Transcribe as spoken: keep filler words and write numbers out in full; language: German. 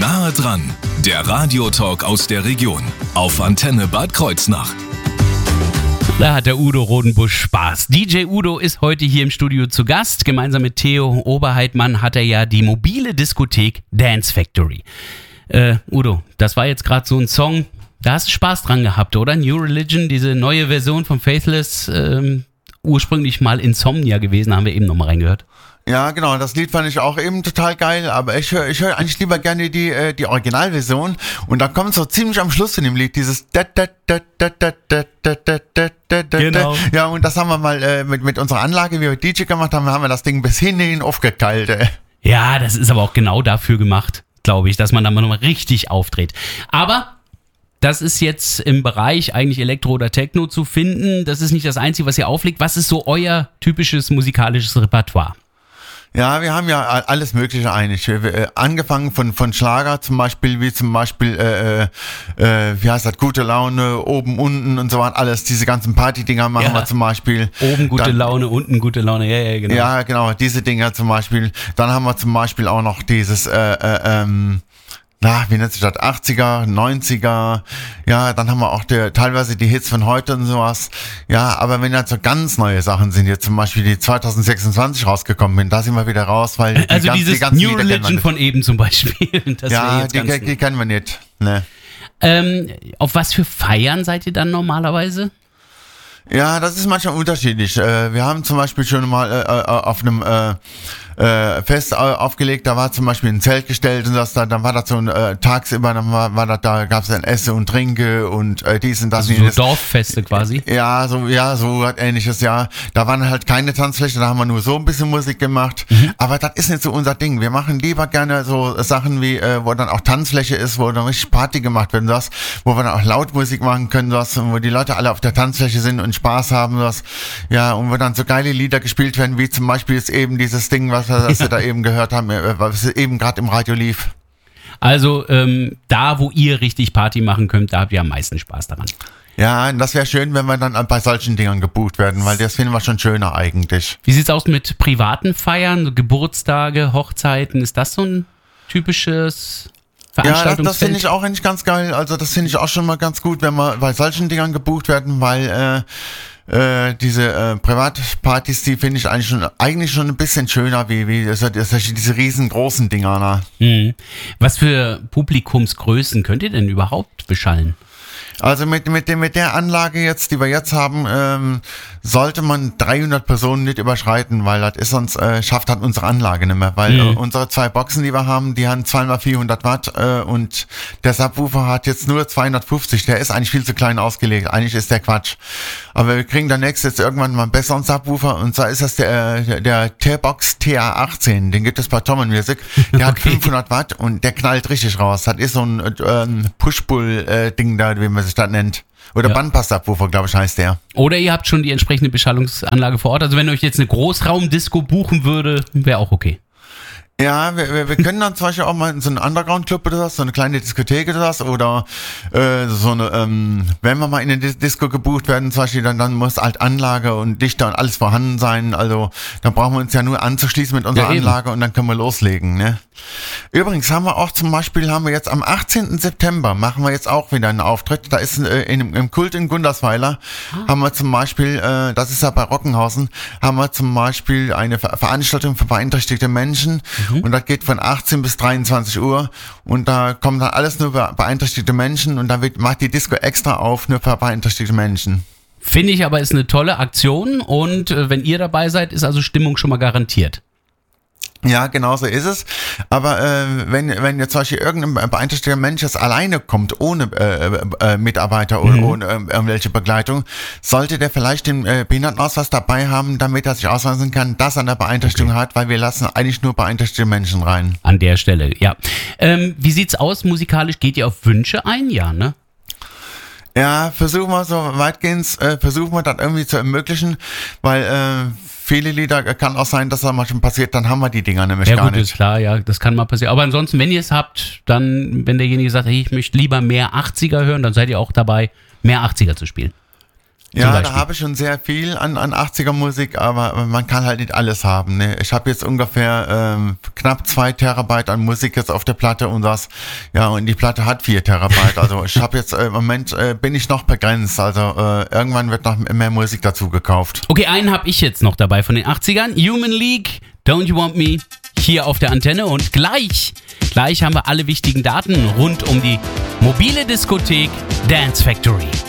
Nahe dran, der Radiotalk aus der Region auf Antenne Bad Kreuznach. Da hat der Udo Rodenbusch Spaß. D J Udo ist heute hier im Studio zu Gast. Gemeinsam mit Theo Oberheitmann hat er ja die mobile Diskothek Dance Factory. Äh, Udo, das war jetzt gerade so ein Song, da hast du Spaß dran gehabt, oder? New Religion, diese neue Version von Faithless, ähm, ursprünglich mal Insomnia gewesen, haben wir eben nochmal reingehört. Ja, genau, das Lied fand ich auch eben total geil, aber ich höre ich hör eigentlich lieber gerne die äh, die Originalversion und da kommt so ziemlich am Schluss in dem Lied dieses da da da da da da da da da da da. Genau. Ja, und das haben wir mal äh, mit mit unserer Anlage, wie wir D J gemacht haben, haben wir das Ding bis hinten aufgekeilt. Ey. Ja, das ist aber auch genau dafür gemacht, glaube ich, dass man da mal nochmal richtig aufdreht. Aber das ist jetzt im Bereich eigentlich Elektro oder Techno zu finden. Das ist nicht das Einzige, was ihr auflegt. Was ist so euer typisches musikalisches Repertoire? Ja, wir haben ja alles Mögliche eigentlich. Äh, angefangen von von Schlager zum Beispiel, wie zum Beispiel, äh, äh, wie heißt das, gute Laune, oben, unten und so weiter, alles. Diese ganzen Party-Dinger machen ja. wir zum Beispiel. Oben gute Dann, Laune, unten gute Laune, ja, ja, genau. Ja, genau, diese Dinger zum Beispiel. Dann haben wir zum Beispiel auch noch dieses, äh, äh, ähm, na, wie nennt sich das, achtziger, neunziger, ja, dann haben wir auch die, teilweise die Hits von heute und sowas, ja, aber wenn jetzt so ganz neue Sachen sind, jetzt zum Beispiel die zwanzig sechsundzwanzig rausgekommen bin, da sind wir wieder raus, weil die, also ganz, dieses die ganzen New Lieder Religion von eben zum Beispiel, das ja, jetzt die, ganz die kennen wir nicht, ne. Ähm, auf was für Feiern seid ihr dann normalerweise? Ja, das ist manchmal unterschiedlich. Äh, wir haben zum Beispiel schon mal äh, auf einem äh, äh, Fest äh, aufgelegt, da war zum Beispiel ein Zelt gestellt und das, da, dann war das so ein äh, tagsüber, dann war, war das, da gab es dann Esse und Trinke und äh, dies und das. Also so Dorffeste quasi? Ja, so, ja, so was ähnliches, ja. Da waren halt keine Tanzflächen, da haben wir nur so ein bisschen Musik gemacht. Mhm. Aber das ist nicht so unser Ding. Wir machen lieber gerne so Sachen wie, äh, wo dann auch Tanzfläche ist, wo dann richtig Party gemacht wird, das, wo wir dann auch laut Musik machen können, das, wo die Leute alle auf der Tanzfläche sind und Spaß haben, das, ja, und wo dann so geile Lieder gespielt werden, wie zum Beispiel jetzt eben dieses Ding, was wir, was wir da eben gehört haben, was eben gerade im Radio lief. Also ähm, da, wo ihr richtig Party machen könnt, da habt ihr am meisten Spaß daran. Ja, das wäre schön, wenn wir dann bei solchen Dingern gebucht werden, weil das finden wir schon schöner eigentlich. Wie sieht's aus mit privaten Feiern, so Geburtstage, Hochzeiten? Ist das so ein typisches Veranstaltungsfeld? Ja, das, das finde ich auch eigentlich ganz geil. Also das finde ich auch schon mal ganz gut, wenn wir bei solchen Dingern gebucht werden, weil äh, äh, diese äh, Privatpartys, die finde ich eigentlich schon eigentlich schon ein bisschen schöner wie wie das, das, das, diese riesengroßen Dinger. Ne? Mhm. Was für Publikumsgrößen könnt ihr denn überhaupt beschallen? Also mit mit dem mit der Anlage jetzt, die wir jetzt haben, ähm, sollte man dreihundert Personen nicht überschreiten, weil das ist sonst äh, schafft halt unsere Anlage nicht mehr, weil mhm. äh, unsere zwei Boxen, die wir haben, die haben zweimal vierhundert Watt äh, und der Subwoofer hat jetzt nur zweihundertfünfzig. Der ist eigentlich viel zu klein ausgelegt. Eigentlich ist der Quatsch. Aber wir kriegen dann nächstes jetzt irgendwann mal einen besseren Subwoofer und zwar ist das der der, der T-Box T A achtzehn. Den gibt es bei Tom and Music. Der okay. hat fünfhundert Watt und der knallt richtig raus. Das ist so ein äh, Push-Pull-Ding da, wie man sich das nennt. Oder ja. Bandpass-Subwoofer, glaube ich, heißt der. Oder ihr habt schon die entsprechende Beschallungsanlage vor Ort. Also wenn euch jetzt eine Großraumdisco buchen würde, wäre auch okay. Ja, wir, wir, wir können dann zum Beispiel auch mal in so einen Underground-Club oder das, so eine kleine Diskothek oder das, oder äh, so eine, ähm, wenn wir mal in eine Disco gebucht werden, zum Beispiel, dann, dann muss halt Anlage und Lichter und alles vorhanden sein. Also dann brauchen wir uns ja nur anzuschließen mit unserer ja, Anlage und dann können wir loslegen. Ne? Übrigens haben wir auch zum Beispiel, haben wir jetzt am achtzehnten September, machen wir jetzt auch wieder einen Auftritt. Da ist äh, in, im Kult in Gundersweiler, ah. haben wir zum Beispiel, äh, das ist ja bei Rockenhausen, haben wir zum Beispiel eine Ver- Veranstaltung für beeinträchtigte Menschen. Mhm. Und das geht von achtzehn bis dreiundzwanzig Uhr und da kommen dann alles nur beeinträchtigte Menschen und da wird, macht die Disco extra auf, nur für beeinträchtigte Menschen. Finde ich aber, ist eine tolle Aktion und äh, wenn ihr dabei seid, ist also Stimmung schon mal garantiert. Ja, genau so ist es. Aber äh, wenn wenn jetzt zum Beispiel irgendein beeinträchtigter Mensch jetzt alleine kommt, ohne äh, äh, Mitarbeiter oder mhm. ohne äh, irgendwelche Begleitung, sollte der vielleicht den äh, Behindertenausweis dabei haben, damit er sich ausweisen kann, dass er eine Beeinträchtigung okay. hat, weil wir lassen eigentlich nur beeinträchtigte Menschen rein. An der Stelle, ja. Ähm, wie sieht's aus musikalisch? Geht ihr auf Wünsche ein? Ja, ne? Ja, versuchen wir so weitgehend, äh, versuchen wir das irgendwie zu ermöglichen, weil äh, viele Lieder kann auch sein, dass da mal schon passiert, dann haben wir die Dinger nämlich ja, gar gut, nicht. Ja gut, ist klar, ja, das kann mal passieren. Aber ansonsten, wenn ihr es habt, dann, wenn derjenige sagt, hey, ich möchte lieber mehr achtziger hören, dann seid ihr auch dabei, mehr achtziger zu spielen. Ja, da habe ich schon sehr viel an, an achtziger-Musik, aber man kann halt nicht alles haben. Ne? Ich habe jetzt ungefähr ähm, knapp zwei Terabyte an Musik jetzt auf der Platte und das, ja, und die Platte hat vier Terabyte. Also ich habe jetzt äh, im Moment äh, bin ich noch begrenzt. Also äh, irgendwann wird noch mehr Musik dazu gekauft. Okay, einen habe ich jetzt noch dabei von den achtzigern. Human League, Don't You Want Me, hier auf der Antenne. Und gleich, gleich haben wir alle wichtigen Daten rund um die mobile Diskothek Dance Factory.